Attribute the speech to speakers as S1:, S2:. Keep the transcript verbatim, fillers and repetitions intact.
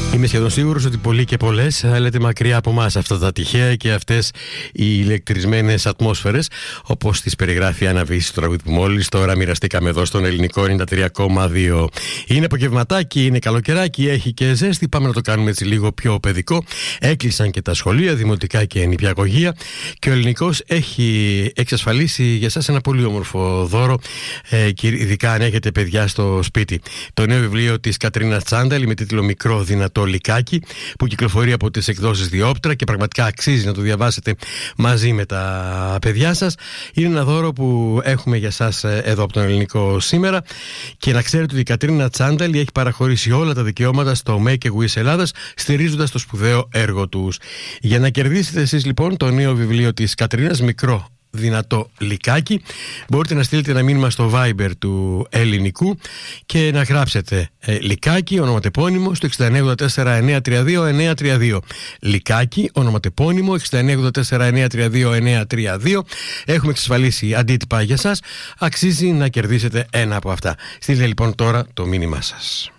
S1: Είμαι σχεδόν σίγουρος ότι πολλοί και πολλές λέτε μακριά από εμάς αυτά τα τυχαία και αυτές οι ηλεκτρισμένες ατμόσφαιρες, όπως τις περιγράφει η Άννα Βύση στο τραγούδι που μόλις τώρα μοιραστήκαμε εδώ στον Ελληνικό ενενήντα τρία κόμμα δύο. Είναι απογευματάκι, είναι καλοκαιράκι, έχει και ζέστη. Πάμε να το κάνουμε έτσι λίγο πιο παιδικό. Έκλεισαν και τα σχολεία, δημοτικά και νηπιαγωγεία, και ο Ελληνικός έχει εξασφαλίσει για σας ένα πολύ όμορφο δώρο, ε, και ειδικά αν έχετε παιδιά στο σπίτι. Το νέο βιβλίο της Κατρίνας Τσάνταλη με τίτλο Μικρό Δυνατό Λικάκι, που κυκλοφορεί από τις εκδόσεις Διόπτρα και πραγματικά αξίζει να το διαβάσετε μαζί με τα παιδιά σας. Είναι ένα δώρο που έχουμε για σας εδώ από τον Ελληνικό σήμερα, και να ξέρετε ότι η Κατρίνα Τσάνταλη έχει παραχωρήσει όλα τα δικαιώματα στο Make a Wish Ελλάδας, στηρίζοντας το σπουδαίο έργο τους. Για να κερδίσετε εσείς λοιπόν το νέο βιβλίο της Κατρίνας, Μικρό Δυνατό Λικάκι, μπορείτε να στείλετε ένα μήνυμα στο Viber του Ελληνικού και να γράψετε ε, Λικάκι, ονοματεπώνυμο, στο εξήντα εννέα ογδόντα τέσσερα εννιακόσια τριάντα δύο εννιακόσια τριάντα δύο. Λικάκι, ονοματεπώνυμο, εξήντα εννέα ογδόντα τέσσερα εννιακόσια τριάντα δύο εννιακόσια τριάντα δύο. Έχουμε εξασφαλίσει αντίτυπα για σας. Αξίζει να κερδίσετε ένα από αυτά. Στείλτε λοιπόν τώρα το μήνυμά σας.